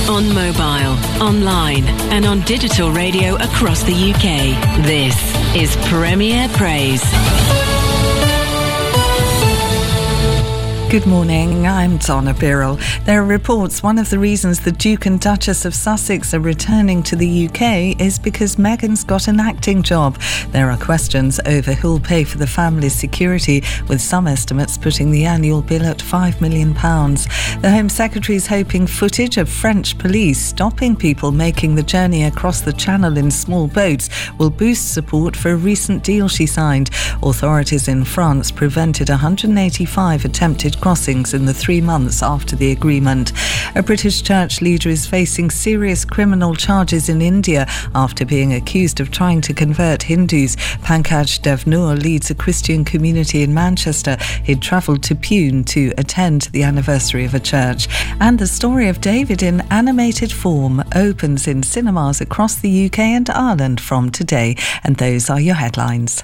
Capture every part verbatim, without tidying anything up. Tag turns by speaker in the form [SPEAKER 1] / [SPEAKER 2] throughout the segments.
[SPEAKER 1] On mobile, online, and on digital radio across the U K. This is Premier Praise.
[SPEAKER 2] Good morning, I'm Donna Birrell. There are reports one of the reasons the Duke and Duchess of Sussex are returning to the U K is because Meghan's got an acting job. There are questions over who'll pay for the family's security, with some estimates putting the annual bill at five million pounds. The Home Secretary is hoping footage of French police stopping people making the journey across the Channel in small boats will boost support for a recent deal she signed. Authorities in France prevented one hundred eighty-five attempted crossings in the three months after the agreement. A British church leader is facing serious criminal charges in India after being accused of trying to convert Hindus. Pankaj Devnoor leads a Christian community in Manchester. He'd travelled to Pune to attend the anniversary of a church. And the story of David in animated form opens in cinemas across the U K and Ireland from today. And those are your headlines.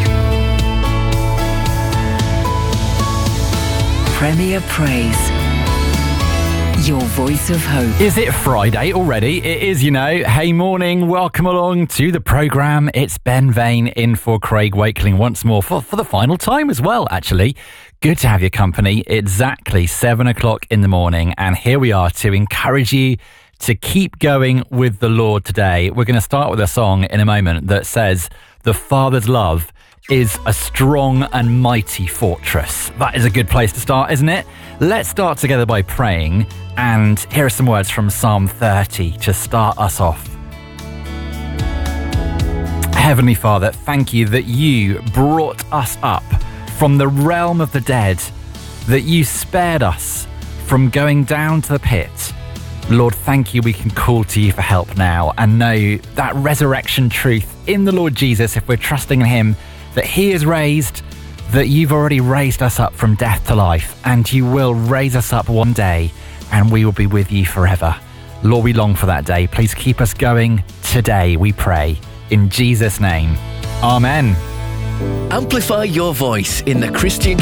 [SPEAKER 1] Premier Praise, your voice of hope.
[SPEAKER 3] Is it Friday already? It is, you know. Hey, morning. Welcome along to the programme. It's Ben Vane in for Craig Wakeling once more for, for the final time as well, actually. Good to have your company. Exactly seven o'clock in the morning. And here we are to encourage you to keep going with the Lord today. We're going to start with a song in a moment that says, "The Father's love is a strong and mighty fortress." That is a good place to start, isn't it? Let's start together by praying, and here are some words from Psalm thirty to start us off. Heavenly Father, thank you that you brought us up from the realm of the dead, that you spared us from going down to the pit. Lord, thank you we can call to you for help now and know that resurrection truth in the Lord Jesus, if we're trusting in him, that he is raised, that you've already raised us up from death to life, and you will raise us up one day, and we will be with you forever. Lord, we long for that day. Please keep us going today, we pray. In Jesus' name, amen.
[SPEAKER 4] Amplify your voice in the Christian